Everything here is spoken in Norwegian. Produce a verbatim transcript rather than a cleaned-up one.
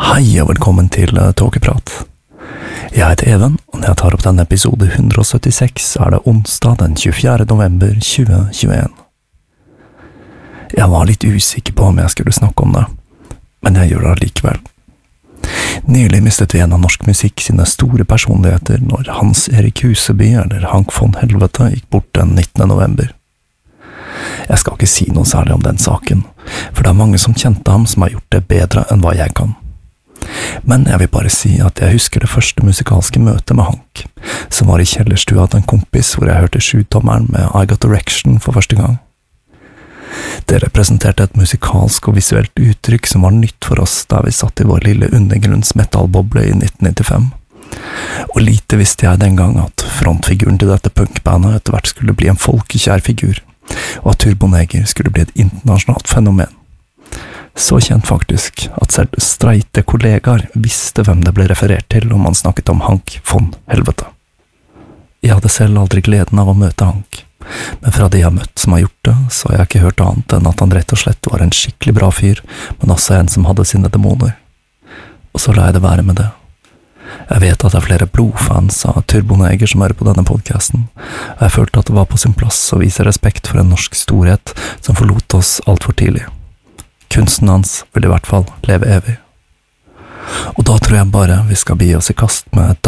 Hei og velkommen til uh, Tåkeprat. Jeg heter Even, og når jeg tar opp denne episode one seventy-six, så er det onsdag den tjuefjerde november tjue tjueen. Jeg var litt usikker på om jeg skulle snakke om det, men jeg gjør det likevel. Nylig mistet vi en av norsk musikk sine store personligheter når Hans Erik Huseby eller Hank von Helvete gikk bort den nittende november. Jeg skal ikke si noe særlig om den saken, for det er mange som kjente ham som har gjort det bedre enn hva jeg kan. Men jeg vil bare si at jeg husker det første musikalske møtet med Hank, som var i kjellerstua til en kompis hvor jeg hørte sjutommeren med I Got Direction for første gang. Det representerte et musikalsk og visuelt uttrykk som var nytt for oss da vi satt i vår lille undergrunns metalboble i nitten nittifem. Og lite visste jeg den gang at frontfiguren til dette punkbandet etter hvert skulle bli en folkekjær figur, og at Turboneger skulle bli et internasjonalt fenomen. Så kjent faktisk at selv streite kollegaer visste hvem det ble referert til om man snakket om Hank von Helvete. Jeg hadde selv aldri gleden av å møte Hank, men fra de jeg har møtt som har gjort det, så har jeg ikke hørt annet enn at han rett og slett var en skikkelig bra fyr, men også en som hadde sine demoner. Og så la jeg det være med det. Jeg vet at det er flere blodfans av Turboneger som hører på denne podcasten, og jeg følte at det var på sin plass å vise respekt for en norsk storhet som forlot oss alt for tidlig. Kunsten hans vil i hvert fall leve evig. Og da tror jeg bare vi skal bi oss i kast med et